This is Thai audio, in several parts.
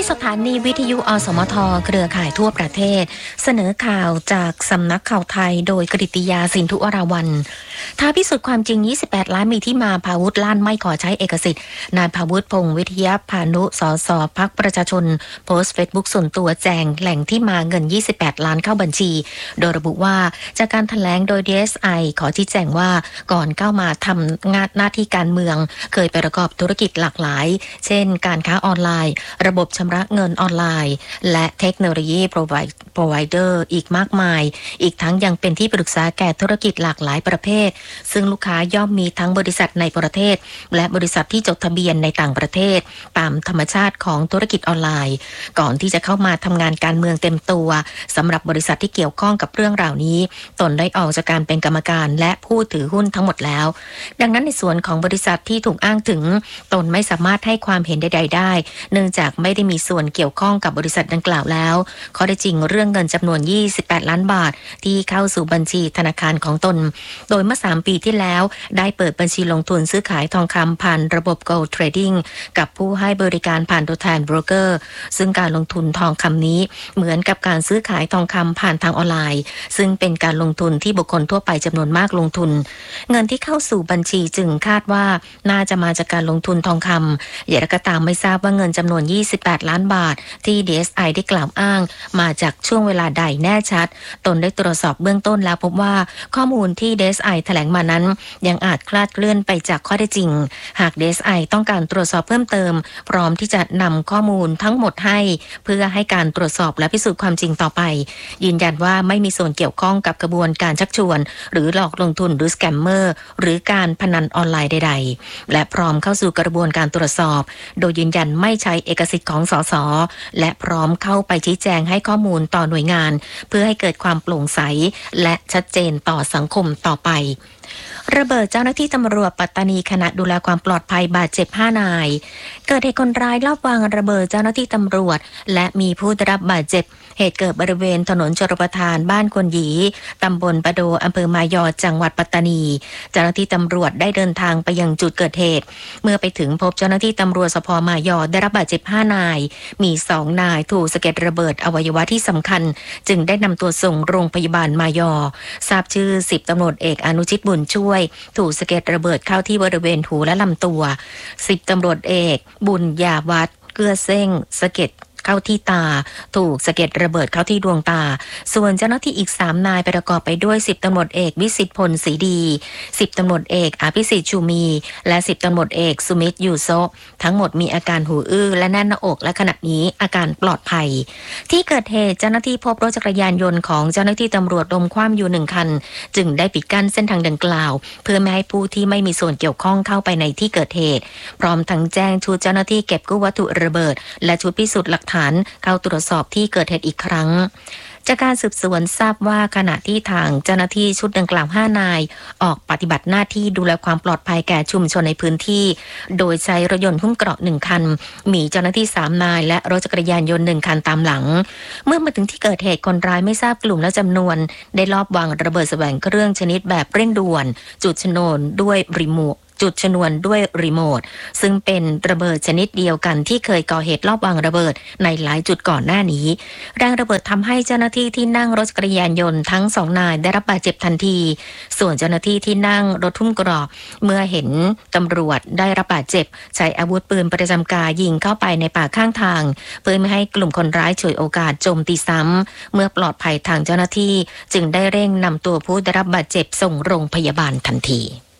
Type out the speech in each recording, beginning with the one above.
สถานีวิทยุอสมทเครือข่ายทั่วประเทศเสนอข่าวจากสำนักข่าวไทยโดยกฤติยาสินธุวราวัลย์ท้าพิสูจน์ความจริง28ล้านมีที่มาพาวุฒิลั่นไม่ขอใช้เอกสิทธิ์นายพาวุฒิพงษ์วิทยาพานุสสพรรคประชาชนโพสต์เฟซบุ๊กส่วนตัวแจงแหล่งที่มาเงิน28ล้านเข้าบัญชีโดยระบุว่าจากการแถลงโดย DSI ขอชี้แจงว่าก่อนเข้ามาทำงานหน้าที่การเมืองเคยประกอบธุรกิจหลากหลายเช่นการค้าออนไลน์ระบบชำระเงินออนไลน์และเทคโนโลยีprovider อีกมากมายอีกทั้งยังเป็นที่ปรึกษาแก่ธุรกิจหลากหลายประเภทซึ่งลูกค้าย่อมมีทั้งบริษัทในประเทศและบริษัทที่จดทะเบียนในต่างประเทศตามธรรมชาติของธุรกิจออนไลน์ก่อนที่จะเข้ามาทำงานการเมืองเต็มตัวสำหรับบริษัทที่เกี่ยวข้องกับเรื่องราวนี้ตนได้ออกจากการเป็นกรรมการและผู้ถือหุ้นทั้งหมดแล้วดังนั้นในส่วนของบริษัทที่ถูกอ้างถึงตนไม่สามารถให้ความเห็นใดๆได้เนื่องจากไม่ได้มีส่วนเกี่ยวข้องกับบริษัทดังกล่าวแล้วข้อเท็จจริงเรื่องเงินจำนวน28ล้านบาทที่เข้าสู่บัญชีธนาคารของตนโดยเมื่อ3ปีที่แล้วได้เปิดบัญชีลงทุนซื้อขายทองคำผ่านระบบ Gold Trading กับผู้ให้บริการผ่านตัวแทนโบรกเกอร์ซึ่งการลงทุนทองคำนี้เหมือนกับการซื้อขายทองคำผ่านทางออนไลน์ซึ่งเป็นการลงทุนที่บุคคลทั่วไปจำนวนมากลงทุนเงินที่เข้าสู่บัญชีจึงคาดว่าน่าจะมาจากการลงทุนทองคำอย่างไรก็ตามไม่ทราบว่าเงินจำนวน28ล้านบาทที่ DSI ได้กล่าวอ้างมาจากช่วงเวลาใดแน่ชัดตนได้ตรวจสอบเบื้องต้นแล้วพบว่าข้อมูลที่ DSI แถลงมานั้นยังอาจคลาดเคลื่อนไปจากข้อเท็จจริงหาก DSI ต้องการตรวจสอบเพิ่มเติมพร้อมที่จะนำข้อมูลทั้งหมดให้เพื่อให้การตรวจสอบและพิสูจน์ความจริงต่อไปยืนยันว่าไม่มีส่วนเกี่ยวข้องกับกระบวนการชักชวนหรือหลอกลงทุนหรือสแกมเมอร์หรือการพนันออนไลน์ใดๆและพร้อมเข้าสู่กระบวนการตรวจสอบโดยยืนยันไม่ใช้เอกสิทธิ์ของสสและพร้อมเข้าไปชี้แจงให้ข้อมูลต่อหน่วยงานเพื่อให้เกิดความโปร่งใสและชัดเจนต่อสังคมต่อไประเบิดเจ้าหน้าที่ตำรวจปัตตานีขณะดูแลความปลอดภัยบาดเจ็บ5 นายเกิดเหตุคนร้ายลอบวางระเบิดเจ้าหน้าที่ตำรวจและมีผู้ได้รับบาดเจ็บเหตุเกิดบริเวณถนนชลประทานบ้านควนหยีตำบลปะโดอำเภอมายอจังหวัดปัตตานีเจ้าหน้าที่ตำรวจได้เดินทางไปยังจุดเกิดเหตุเมื่อไปถึงพบเจ้าหน้าที่ตำรวจสภ.มายอได้รับบาดเจ็บ5 นายมี2 นายถูกสะเก็ดระเบิดอวัยวะที่สำคัญจึงได้นำตัวส่งโรงพยาบาลมายอทราบชื่อ10ตำรวจเอกอนุชิตบุญช่วยถูกสะเก็ดระเบิดเข้าที่บริเวณหูและลำตัว10ตำรวจเอกบุญญาวัฒน์เกื้อเส้งสะเก็ดเข้าที่ตาถูกสะเก็ดระเบิดเข้าที่ดวงตาส่วนเจ้าหน้าที่อีก3 นายประกอบไปด้วย10ตำรวจเอกวิสิทธิ์พลศรีดี10ตำรวจเอกอภิสิทธิ์ชูมีและ10ตำรวจเอกสุมิตรยูโซทั้งหมดมีอาการหูอื้อและแน่นหน้าอกและขณะนี้อาการปลอดภัยที่เกิดเหตุเจ้าหน้าที่พบรถจักรยานยนต์ของเจ้าหน้าที่ตำรวจล้มคว่ำอยู่1 คันจึงได้ปิดกั้นเส้นทางดังกล่าวเพื่อไม่ให้ผู้ที่ไม่มีส่วนเกี่ยวข้องเข้าไปในที่เกิดเหตุพร้อมทั้งแจ้งชุดเจ้าหน้าที่เก็บกู้วัตถุระเบิดและชุดพิสูจน์หลักฐานเข้าตรวจสอบที่เกิดเหตุอีกครั้งจากการสืบสวนทราบว่าขณะที่ทางเจ้าหน้าที่ชุดดังกล่าว5 นายออกปฏิบัติหน้าที่ดูแลความปลอดภัยแก่ชุมชนในพื้นที่โดยใช้รถยนต์หุ้มเกราะ1 คันมีเจ้าหน้าที่3 นายและรถจักรยานยนต์1 คันตามหลังเมื่อมาถึงที่เกิดเหตุคนร้ายไม่ทราบกลุ่มและจำนวนได้ลอบวางระเบิดแสวงเครื่องชนิดแบบเร่งด่วนจุดชนวนด้วยรีโมทซึ่งเป็นระเบิดชนิดเดียวกันที่เคยก่อเหตุลอบวางระเบิดในหลายจุดก่อนหน้านี้แรงระเบิดทำให้เจ้าหน้าที่ที่นั่งรถจักรยานยนต์ทั้ง2 นายได้รับบาดเจ็บทันทีส่วนเจ้าหน้าที่ที่นั่งรถหุ้มเกราะเมื่อเห็นตำรวจได้รับบาดเจ็บใช้อาวุธปืนประจำกายยิงเข้าไปในป่าข้างทางเพื่อไม่ให้กลุ่มคนร้ายฉวยโอกาสโจมตีซ้ำเมื่อปลอดภัยทางเจ้าหน้าที่จึงได้เร่งนำตัวผู้ได้รับบาดเจ็บส่งโรงพยาบาลทันที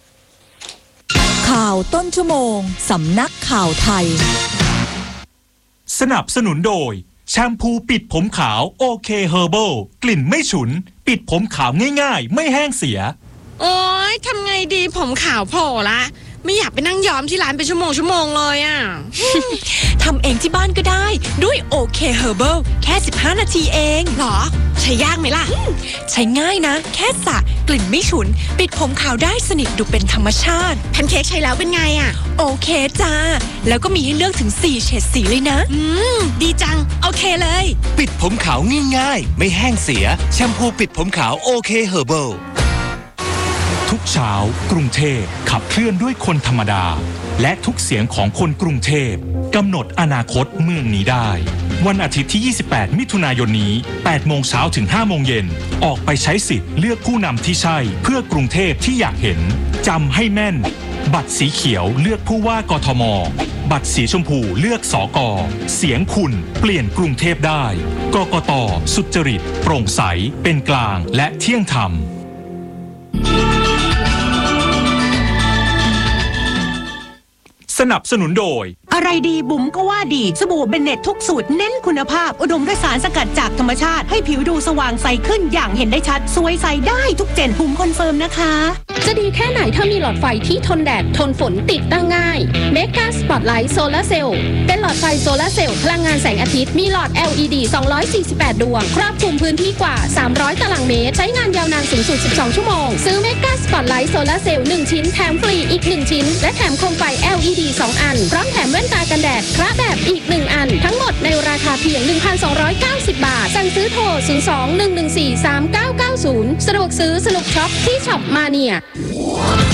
ข่าวต้นชั่วโมงสำนักข่าวไทยสนับสนุนโดยแชมพูปิดผมขาวโอเคเฮอร์เบิลกลิ่นไม่ฉุนปิดผมขาวง่ายๆไม่แห้งเสียโอ๊ยทำไงดีผมขาวโผล่ละไม่อยากไปนั่งย้อมที่ร้านเป็นชั่วโมงเลยอ่ะทำเองที่บ้านก็ได้ด้วยโอเคเฮอร์เบิลแค่15 นาทีเองหรอใช้ยากไหมล่ะใช้ง่ายนะแค่สระกลิ่นไม่ฉุนปิดผมขาวได้สนิทดูเป็นธรรมชาติแพนเค้กใช้แล้วเป็นไงอ่ะโอเคจ้าแล้วก็มีให้เลือกถึง4 เฉดสีเลยนะดีจังโอเคเลยปิดผมขาวง่ายๆไม่แห้งเสียแชมพูปิดผมขาวโอเคเฮอร์เบิลทุกเช้ากรุงเทพขับเคลื่อนด้วยคนธรรมดาและทุกเสียงของคนกรุงเทพกำหนดอนาคตเมืองนี้ได้ วันอาทิตย์ที่ 28 มิถุนายนนี้ 8 โมงเช้าถึง 5 โมงเย็น ออกไปใช้สิทธิ์เลือกผู้นำที่ใช่เพื่อกรุงเทพที่อยากเห็น จำให้แม่น บัตรสีเขียวเลือกผู้ว่ากทม บัตรสีชมพูเลือกสก.เสียงคุณเปลี่ยนกรุงเทพได้ กกต.สุจริต โปร่งใส เป็นกลาง และเที่ยงธรรม สนับสนุนโดยอะไรดีบุ๋มก็ว่าดีสบู่เบนเน็ตทุกสูตรเน้นคุณภาพอุดมด้วยสารสกัดจากธรรมชาติให้ผิวดูสว่างใสขึ้นอย่างเห็นได้ชัดสวยใสได้ทุกเจนบุ๋มคอนเฟิร์มนะคะจะดีแค่ไหนถ้ามีหลอดไฟที่ทนแดดทนฝนติดตั้งง่าย Mega Spotlight Solar Cell เป็นหลอดไฟโซลาร์เซลล์พลังงานแสงอาทิตย์มีหลอด LED 248 ดวงครอบคลุมพื้นที่กว่า300ตารางเมตรใช้งานยาวนานสูงสุด12ชั่วโมงซื้อ Mega Spotlight Solar Cell 1 ชิ้นแถมฟรีอีก1ชิ้นและแถมโคมไฟ LED 2 อันพร้อมแถมแว่นตากันแดดพระแบบอีก1อันทั้งหมดในราคาเพียง 1,290 บาทสั่งซื้อโทร 02-114-3990 สะดวกซื้อสนุกช็อปที่ช็อปมาเนีย